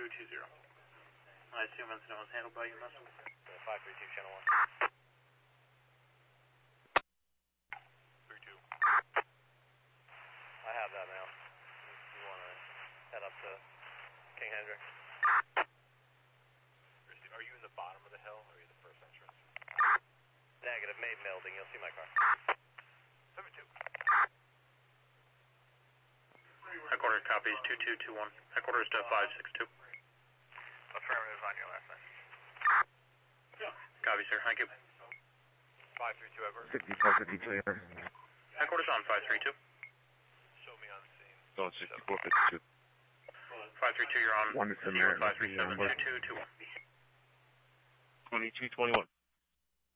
2220. I assume incident was handled by you, Muscle. 532, channel 1. 32. I have that now. If you want to head up to King Hendricks. Are you in the bottom of the hill, or are you the first entrance? Negative, main building. You'll see my car. 72. Headquarters copies 2221. Headquarters to 562. Affirmative on your last message. Copy, sir. Thank you. 532, Edward. 6452. Headquarters on 532. Show me on scene. No, 6452. 532, you're on. 1 to Samaritan. 537 2221. 2221.